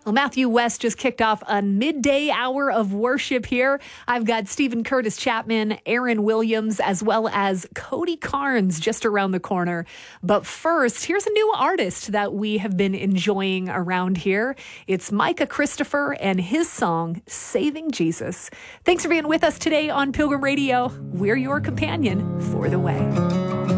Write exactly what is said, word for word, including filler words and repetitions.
Well, Matthew West just kicked off a midday hour of worship here. I've got Stephen Curtis Chapman, Aaron Williams, as well as Cody Carnes just around the corner. But first, here's a new artist that we have been enjoying around here. It's Micah Christopher and his song, Saving Jesus. Thanks for being with us today on Pilgrim Radio. We're your companion for the way.